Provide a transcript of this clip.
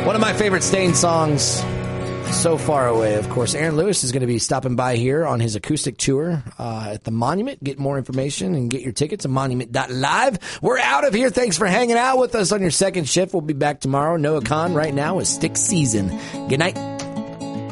One of my favorite Staind songs, So Far Away. Of course, Aaron Lewis is going to be stopping by here on his acoustic tour at the Monument. Get more information and get your tickets at monument.live. We're out of here. Thanks for hanging out with us on your second shift. We'll be back tomorrow. Noah Khan right now is Stick Season. Good night.